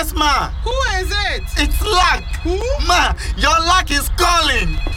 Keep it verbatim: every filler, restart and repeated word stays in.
Yes, ma. Who is it? It's luck. Who? Ma, your luck is calling.